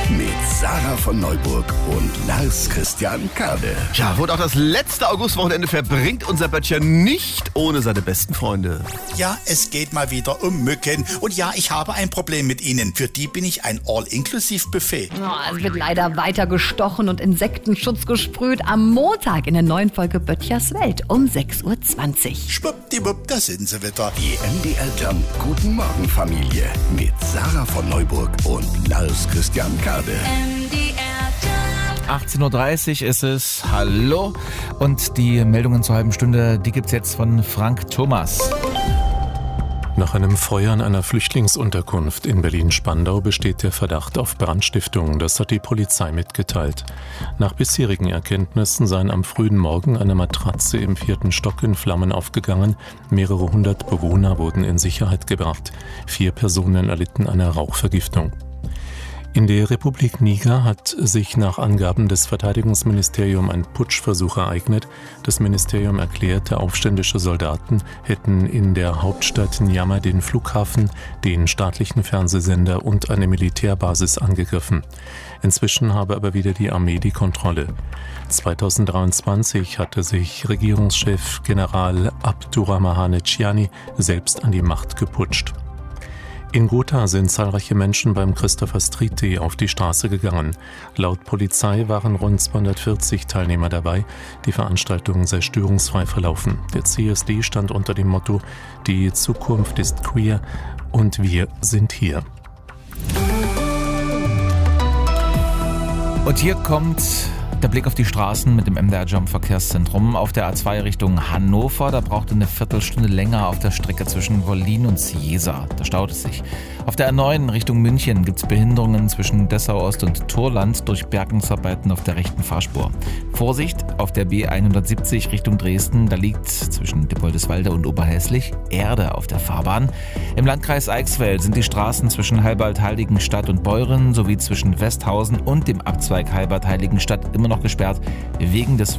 mit Sarah von Neuburg und Lars Christian Kade. Ja, und auch das letzte Augustwochenende verbringt unser Böttcher nicht ohne seine besten Freunde. Ja, es geht mal wieder um Mücken. Und ja, ich habe ein Problem mit ihnen. Für die bin ich ein All-Inklusiv-Buffet. Es wird leider weiter gestochen und Insektenschutz gesprüht am Montag in der neuen Folge Böttchers Welt um 6.20 Uhr. Schwuppdiwupp, da sind sie wieder. Die MDR Jump Guten Morgen Familie mit Sarah von Neuburg und Lars Christian Kade. 18.30 Uhr ist es. Hallo. Und die Meldungen zur halben Stunde, die gibt's jetzt von Frank Thomas. Nach einem Feuer in einer Flüchtlingsunterkunft in Berlin-Spandau besteht der Verdacht auf Brandstiftung. Das hat die Polizei mitgeteilt. Nach bisherigen Erkenntnissen seien am frühen Morgen eine Matratze im 4. Stock in Flammen aufgegangen. Mehrere hundert Bewohner wurden in Sicherheit gebracht. 4 Personen erlitten eine Rauchvergiftung. In der Republik Niger hat sich nach Angaben des Verteidigungsministeriums ein Putschversuch ereignet. Das Ministerium erklärte, aufständische Soldaten hätten in der Hauptstadt Niamey den Flughafen, den staatlichen Fernsehsender und eine Militärbasis angegriffen. Inzwischen habe aber wieder die Armee die Kontrolle. 2023 hatte sich Regierungschef General Abdurrahmane Tchiani selbst an die Macht geputscht. In Gotha sind zahlreiche Menschen beim Christopher Street Day auf die Straße gegangen. Laut Polizei waren rund 240 Teilnehmer dabei. Die Veranstaltung sei störungsfrei verlaufen. Der CSD stand unter dem Motto: Die Zukunft ist queer und wir sind hier. Und hier kommt der Blick auf die Straßen mit dem MDR Jump Verkehrszentrum. Auf der A2 Richtung Hannover, da braucht eine Viertelstunde länger auf der Strecke zwischen Wollin und Ciesa. Da staut es sich. Auf der A9 Richtung München gibt es Behinderungen zwischen Dessau Ost und Turland durch Bergungsarbeiten auf der rechten Fahrspur. Vorsicht, auf der B170 Richtung Dresden, da liegt zwischen Dippoldiswalde und Oberhäslich Erde auf der Fahrbahn. Im Landkreis Eichsfeld sind die Straßen zwischen Halbert-Heiligenstadt und Beuren sowie zwischen Westhausen und dem Abzweig Halbert-Heiligenstadt immer noch gesperrt wegen des